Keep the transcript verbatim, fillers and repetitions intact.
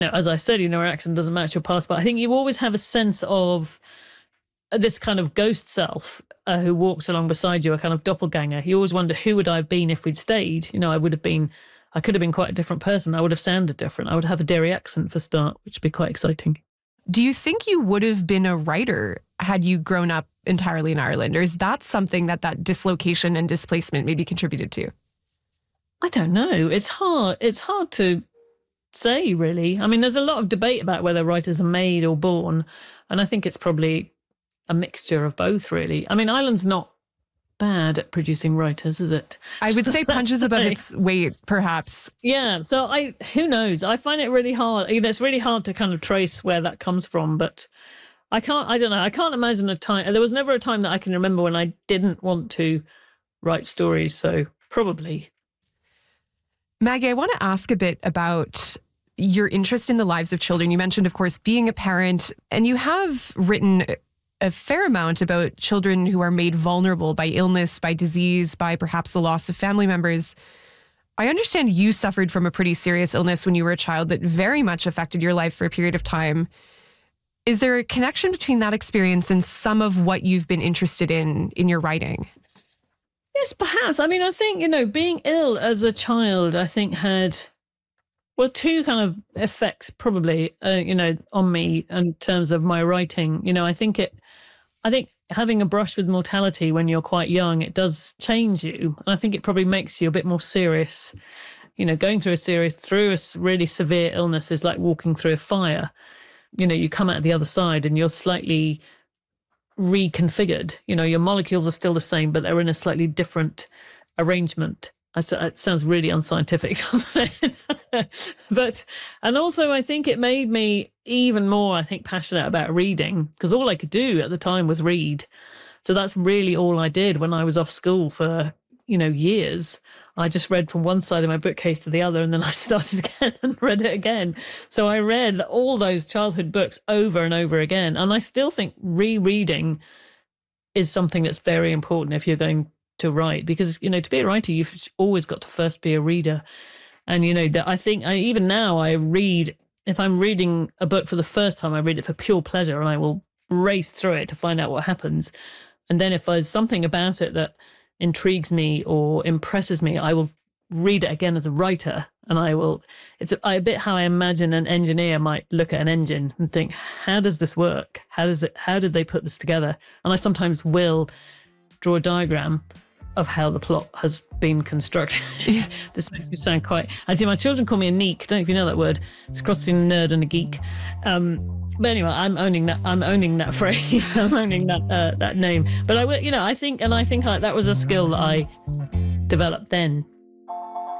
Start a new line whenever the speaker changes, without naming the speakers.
Now, as I said, you know, our accent doesn't match your past, but I think you always have a sense of this kind of ghost self uh, who walks along beside you, a kind of doppelganger. You always wonder, who would I have been if we'd stayed? You know, I would have been, I could have been quite a different person. I would have sounded different. I would have a Derry accent for start, which would be quite exciting.
Do you think you would have been a writer had you grown up entirely in Ireland? Or is that something that that dislocation and displacement maybe contributed to?
I don't know. It's hard. It's hard to say, really. I mean, there's a lot of debate about whether writers are made or born. And I think it's probably a mixture of both, really. I mean, Ireland's not bad at producing writers, is it?
I would say punches above its weight, perhaps.
Yeah. So I, who knows? I find it really hard. You know, it's really hard to kind of trace where that comes from. But I can't, I don't know. I can't imagine a time. There was never a time that I can remember when I didn't want to write stories. So probably.
Maggie, I want to ask a bit about your interest in the lives of children. You mentioned, of course, being a parent, and you have written a fair amount about children who are made vulnerable by illness, by disease, by perhaps the loss of family members. I understand you suffered from a pretty serious illness when you were a child that very much affected your life for a period of time. Is there a connection between that experience and some of what you've been interested in in your writing?
Yes, perhaps. I mean, I think, you know, being ill as a child, I think had, well, two kind of effects probably, uh, you know, on me in terms of my writing. You know, I think it, I think having a brush with mortality when you're quite young, it does change you. And I think it probably makes you a bit more serious. You know, going through a serious, through a really severe illness is like walking through a fire. You know, you come out the other side and you're slightly reconfigured. You know, your molecules are still the same, but they're in a slightly different arrangement. It sounds really unscientific, doesn't it? But, and also I think it made me even more, I think, passionate about reading, because all I could do at the time was read. So that's really all I did when I was off school for, you know, years. I just read from one side of my bookcase to the other, and then I started again and read it again. So I read all those childhood books over and over again. And I still think rereading is something that's very important if you're going to write, because, you know, to be a writer, you've always got to first be a reader. And, you know, I think I, even now I read, if I'm reading a book for the first time, I read it for pure pleasure and I will race through it to find out what happens. And then if there's something about it that intrigues me or impresses me, I will read it again as a writer. And I will, it's a, a bit how I imagine an engineer might look at an engine and think, how does this work? How does it, how did they put this together? And I sometimes will draw a diagram of how the plot has been constructed. This makes me sound quite... Actually, my children call me a neek. I don't know if you know that word. It's a cross between a nerd and a geek. Um, but anyway, I'm owning that. I'm owning that phrase. I'm owning that uh, that name. But I will, you know, I think, and I think I, that was a skill that I developed then.